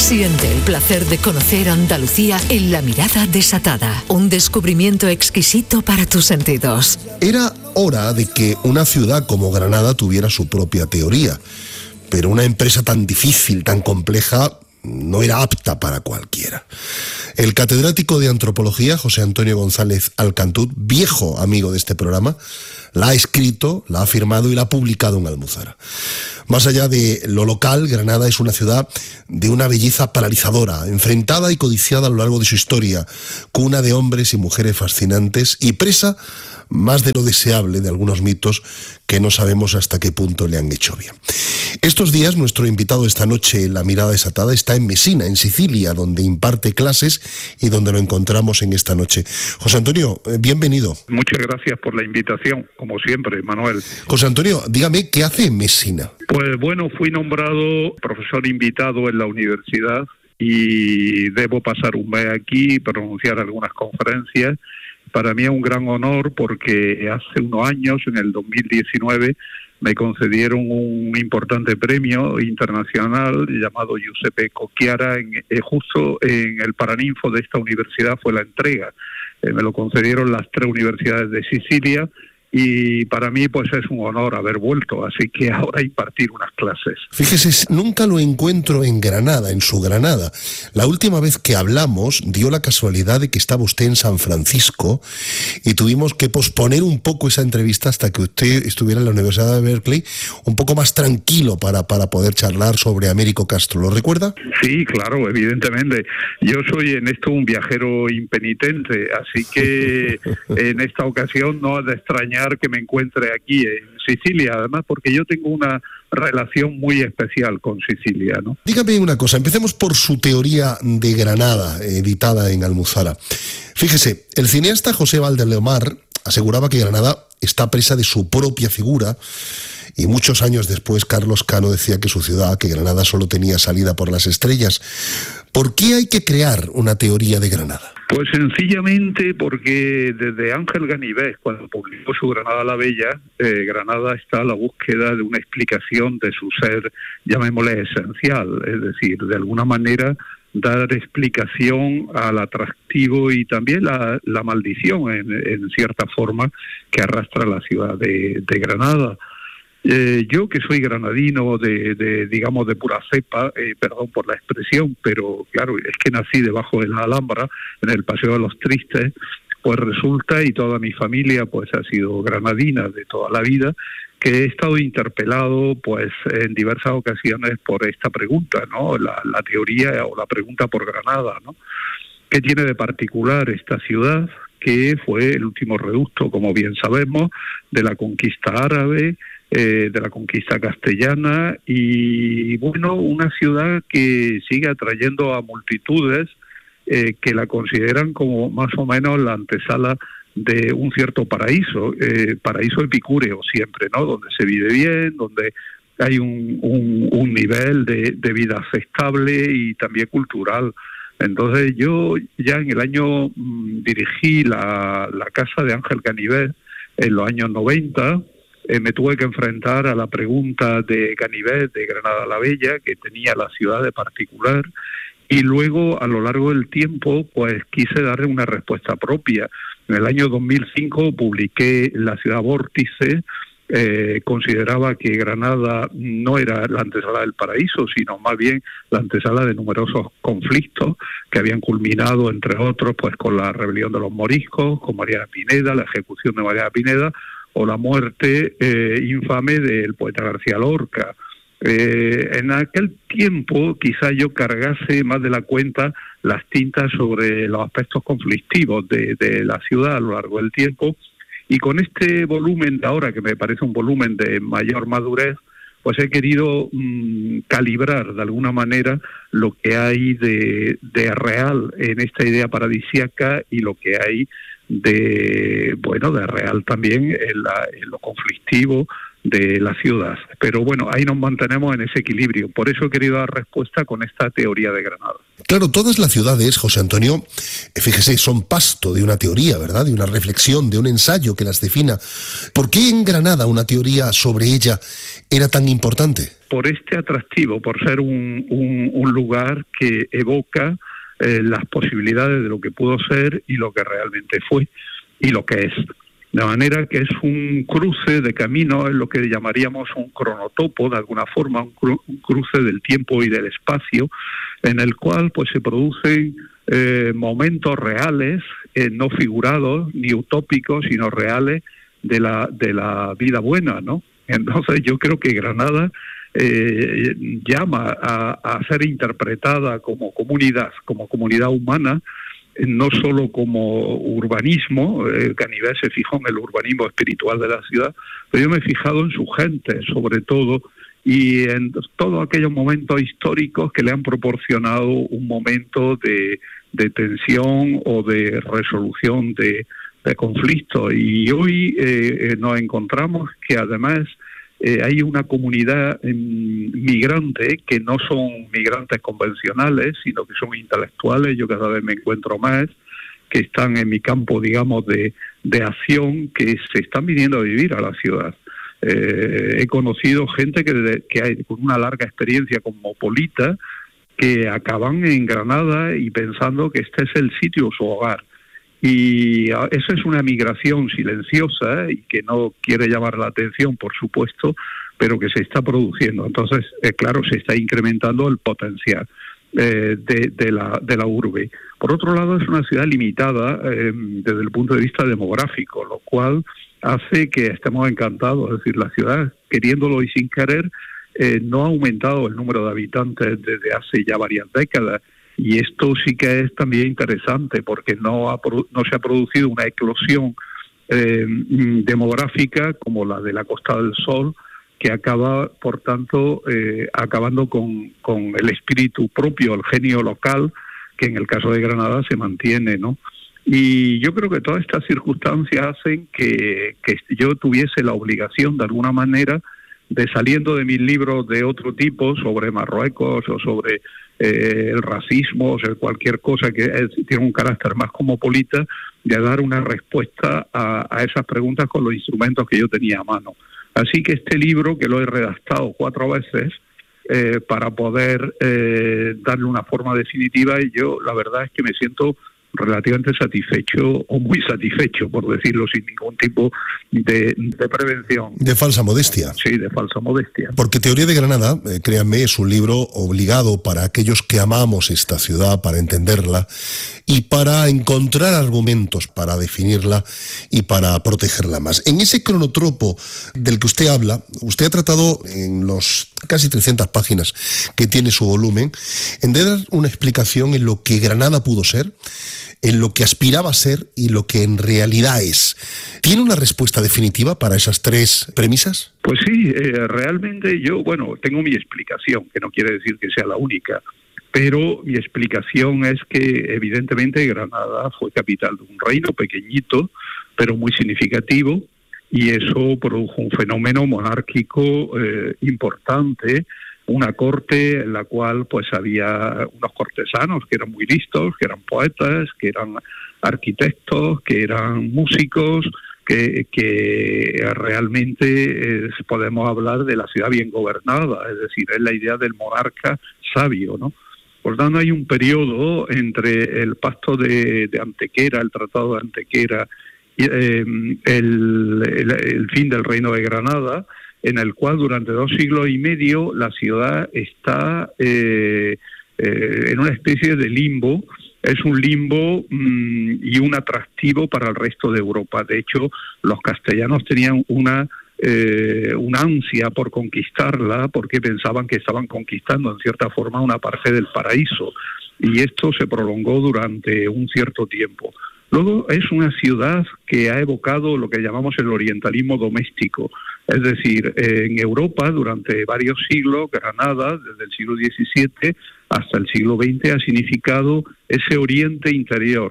Siente el placer de conocer Andalucía en La Mirada Desatada. Un descubrimiento exquisito para tus sentidos. Era hora de que una ciudad como Granada tuviera su propia teoría, pero una empresa tan difícil, tan compleja, no era apta para cualquiera. El catedrático de antropología, José Antonio González Alcantut, viejo amigo de este programa, la ha escrito, la ha firmado y la ha publicado en Almuzara. Más allá de lo local, Granada es una ciudad de una belleza paralizadora, enfrentada y codiciada a lo largo de su historia, cuna de hombres y mujeres fascinantes y presa más de lo deseable de algunos mitos que no sabemos hasta qué punto le han hecho bien. Estos días, nuestro invitado esta noche en La Mirada Desatada está en Messina, en Sicilia, donde imparte clases y donde lo encontramos en esta noche. José Antonio, bienvenido. Muchas gracias por la invitación, como siempre, Manuel. José Antonio, dígame, ¿qué hace en Messina? Pues bueno, fui nombrado profesor invitado en la universidad y debo pasar un mes aquí y pronunciar algunas conferencias. Para mí es un gran honor porque hace unos años, en el 2019, me concedieron un importante premio internacional llamado Giuseppe Cocchiara, justo en el Paraninfo de esta universidad fue la entrega. Me lo concedieron las 3 universidades de Sicilia y para mí pues es un honor haber vuelto, así que ahora impartir unas clases. Fíjese, nunca lo encuentro en Granada, en su Granada. La última vez que hablamos dio la casualidad de que estaba usted en San Francisco y tuvimos que posponer un poco esa entrevista hasta que usted estuviera en la Universidad de Berkeley, un poco más tranquilo para poder charlar sobre Américo Castro. ¿Lo recuerda? Sí, claro, evidentemente. Yo soy en esto un viajero impenitente, así que en esta ocasión no ha de extrañar que me encuentre aquí en Sicilia, además porque yo tengo una relación muy especial con Sicilia, ¿no? Dígame una cosa, empecemos por su teoría de Granada, editada en Almuzara. Fíjese, el cineasta José Valdemar aseguraba que Granada está presa de su propia figura y muchos años después Carlos Cano decía que su ciudad, que Granada solo tenía salida por las estrellas. ¿Por qué hay que crear una teoría de Granada? Pues sencillamente porque desde Ángel Ganivet, cuando publicó su Granada la Bella, Granada está a la búsqueda de una explicación de su ser, llamémosle esencial, es decir, de alguna manera dar explicación al atractivo y también la maldición en cierta forma que arrastra la ciudad de Granada. Yo que soy granadino digamos de pura cepa, perdón por la expresión, pero claro, es que nací debajo de la Alhambra, en el Paseo de los Tristes, pues resulta, y toda mi familia pues ha sido granadina de toda la vida, que he estado interpelado pues en diversas ocasiones por esta pregunta, ¿no? La teoría o la pregunta por Granada, ¿no? ¿Qué tiene de particular esta ciudad, que fue el último reducto, como bien sabemos, de la conquista árabe, de la conquista castellana y bueno, una ciudad que sigue atrayendo a multitudes que la consideran como más o menos la antesala de un cierto paraíso, paraíso epicúreo siempre, ¿no? Donde se vive bien, donde hay un nivel de vida aceptable y también cultural. Entonces yo ya en el año dirigí la casa de Ángel Ganivet en los años 90. Me tuve que enfrentar a la pregunta de Ganivet, de Granada la Bella, que tenía la ciudad de particular, y luego a lo largo del tiempo pues quise darle una respuesta propia. En el año 2005 publiqué La ciudad vórtice. Consideraba que Granada no era la antesala del paraíso, sino más bien la antesala de numerosos conflictos que habían culminado, entre otros, pues con la rebelión de los moriscos, con Mariana Pineda, la ejecución de Mariana Pineda, o la muerte infame del poeta García Lorca. En aquel tiempo quizá yo cargase más de la cuenta las tintas sobre los aspectos conflictivos de la ciudad a lo largo del tiempo, y con este volumen de ahora, que me parece un volumen de mayor madurez, pues he querido calibrar de alguna manera lo que hay de real en esta idea paradisíaca y lo que hay de real también en lo conflictivo de la ciudad. Pero bueno, ahí nos mantenemos en ese equilibrio. Por eso he querido dar respuesta con esta teoría de Granada. Claro, todas las ciudades, José Antonio, fíjese, son pasto de una teoría, ¿verdad? De una reflexión, de un ensayo que las defina. ¿Por qué en Granada una teoría sobre ella era tan importante? Por este atractivo, por ser un lugar que evoca las posibilidades de lo que pudo ser y lo que realmente fue y lo que es. De manera que es un cruce de caminos, es lo que llamaríamos un cronotopo, de alguna forma, un cruce del tiempo y del espacio, en el cual pues se producen momentos reales, no figurados ni utópicos, sino reales de la vida buena, ¿no? Entonces yo creo que Granada llama a ser interpretada como comunidad humana, no solo como urbanismo. Ganivet se fijó en el urbanismo espiritual de la ciudad, pero yo me he fijado en su gente, sobre todo, y en todos aquellos momentos históricos que le han proporcionado un momento de tensión o de resolución de conflictos. Y hoy nos encontramos que además hay una comunidad migrante que no son migrantes convencionales, sino que son intelectuales. Yo cada vez me encuentro más que están en mi campo, digamos, de acción, que se están viniendo a vivir a la ciudad. He conocido gente que hay con una larga experiencia cosmopolita que acaban en Granada y pensando que este es el sitio, su hogar. Y eso es una migración silenciosa y que no quiere llamar la atención, por supuesto, pero que se está produciendo. Entonces, claro, se está incrementando el potencial de la urbe. Por otro lado, es una ciudad limitada desde el punto de vista demográfico, lo cual hace que estemos encantados. Es decir, la ciudad, queriéndolo y sin querer, no ha aumentado el número de habitantes desde hace ya varias décadas. Y esto sí que es también interesante porque no se ha producido una eclosión demográfica como la de la Costa del Sol, que acaba, por tanto, acabando con el espíritu propio, el genio local, que en el caso de Granada se mantiene, ¿no? Y yo creo que todas estas circunstancias hacen que yo tuviese la obligación, de alguna manera, de, saliendo de mis libros de otro tipo, sobre Marruecos o sobre el racismo, o sea, cualquier cosa que tiene un carácter más cosmopolita, de dar una respuesta a esas preguntas con los instrumentos que yo tenía a mano. Así que este libro, que lo he redactado 4 veces para poder darle una forma definitiva, y yo la verdad es que me siento relativamente satisfecho, o muy satisfecho, por decirlo sin ningún tipo de prevención. De falsa modestia. Sí, de falsa modestia. Porque Teoría de Granada, créanme, es un libro obligado para aquellos que amamos esta ciudad, para entenderla y para encontrar argumentos para definirla y para protegerla más. En ese cronotropo del que usted habla, usted ha tratado en los casi 300 páginas que tiene su volumen, en dar una explicación en lo que Granada pudo ser, en lo que aspiraba a ser y lo que en realidad es. ¿Tiene una respuesta definitiva para esas 3 premisas? Pues sí, realmente yo, tengo mi explicación, que no quiere decir que sea la única, pero mi explicación es que evidentemente Granada fue capital de un reino pequeñito, pero muy significativo, y eso produjo un fenómeno monárquico importante, una corte en la cual pues había unos cortesanos que eran muy listos, que eran poetas, que eran arquitectos, que eran músicos, que realmente podemos hablar de la ciudad bien gobernada, es decir, es la idea del monarca sabio, ¿no? Por tanto, hay un periodo entre el pacto de Antequera, el tratado de Antequera, y el fin del reino de Granada, en el cual durante 2 siglos y medio la ciudad está en una especie de limbo. Es un limbo y un atractivo para el resto de Europa. De hecho, los castellanos tenían una ansia por conquistarla, porque pensaban que estaban conquistando en cierta forma una parte del paraíso, y esto se prolongó durante un cierto tiempo. Luego es una ciudad que ha evocado lo que llamamos el orientalismo doméstico, es decir, en Europa durante varios siglos, Granada, desde el siglo XVII hasta el siglo XX, ha significado ese oriente interior,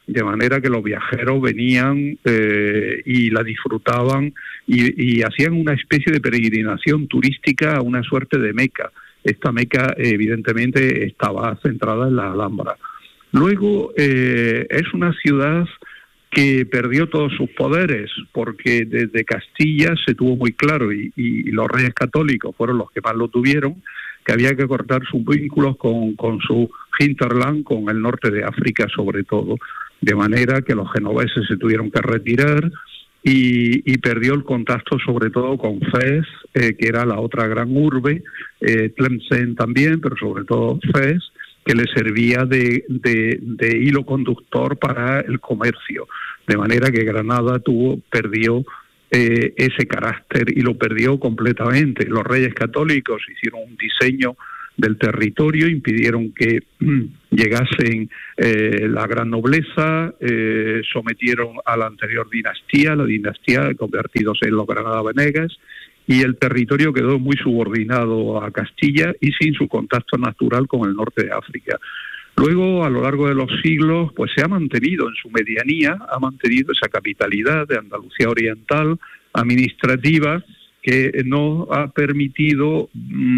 de manera que los viajeros venían y la disfrutaban y hacían una especie de peregrinación turística a una suerte de Meca. Esta Meca evidentemente estaba centrada en la Alhambra. Luego es una ciudad que perdió todos sus poderes, porque desde Castilla se tuvo muy claro, y los reyes católicos fueron los que más lo tuvieron, que había que cortar sus vínculos con su hinterland, con el norte de África sobre todo, de manera que los genoveses se tuvieron que retirar y perdió el contacto sobre todo con Fez, que era la otra gran urbe, Tlemcen también, pero sobre todo Fez, que le servía de hilo conductor para el comercio, de manera que Granada perdió ese carácter y lo perdió completamente. Los reyes católicos hicieron un diseño del territorio, impidieron que llegasen la gran nobleza, sometieron a la anterior dinastía, la dinastía convertidos en los Granada Venegas, y el territorio quedó muy subordinado a Castilla y sin su contacto natural con el norte de África. Luego, a lo largo de los siglos, pues se ha mantenido en su medianía, ha mantenido esa capitalidad de Andalucía Oriental, administrativa, que no ha permitido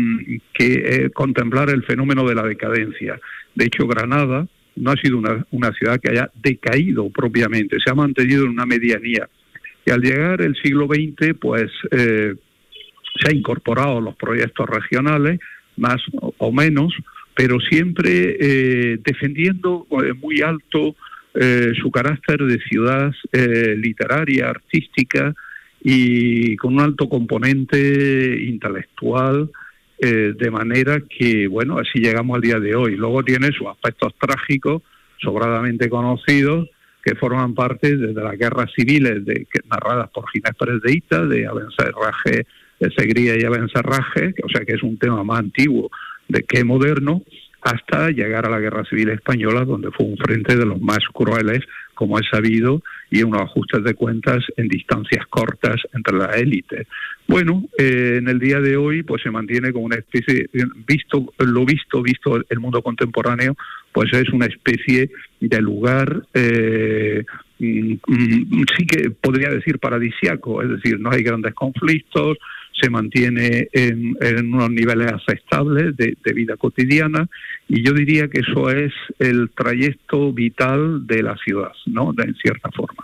contemplar el fenómeno de la decadencia. De hecho, Granada no ha sido una ciudad que haya decaído propiamente, se ha mantenido en una medianía. Y al llegar el siglo XX, pues se ha incorporado los proyectos regionales, más o menos, pero siempre defendiendo muy alto su carácter de ciudad literaria, artística y con un alto componente intelectual, de manera que, bueno, así llegamos al día de hoy. Luego tiene sus aspectos trágicos, sobradamente conocidos, que forman parte de las guerras civiles narradas por Ginés Pérez de Hita, de Abencerraje, de Segría y Abencerraje, o sea que es un tema más antiguo que moderno, hasta llegar a la Guerra Civil Española, donde fue un frente de los más crueles, como es sabido, y unos ajustes de cuentas en distancias cortas entre las élites. Bueno, en el día de hoy pues se mantiene como una especie, visto el mundo contemporáneo, pues es una especie de lugar, sí que podría decir paradisíaco, es decir, no hay grandes conflictos, se mantiene en unos niveles aceptables de vida cotidiana, y yo diría que eso es el trayecto vital de la ciudad, ¿no?, en cierta forma.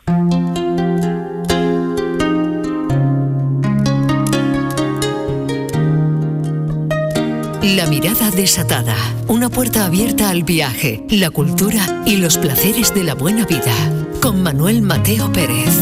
La mirada desatada, una puerta abierta al viaje, la cultura y los placeres de la buena vida, con Manuel Mateo Pérez.